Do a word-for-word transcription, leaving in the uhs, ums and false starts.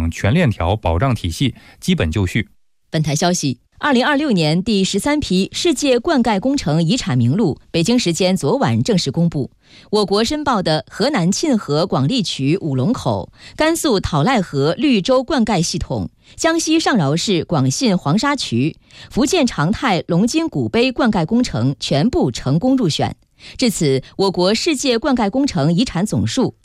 等全链条保障体系基本就绪。 本台消息，二零二六年第十三批世界灌溉工程遗产名录，北京时间昨晚正式公布。我国申报的河南沁河广利渠五龙口、甘肃讨赖河绿洲灌溉系统、江西上饶市广信黄沙渠、福建长泰龙津古碑灌溉工程全部成功入选。至此，我国世界灌溉工程遗产总数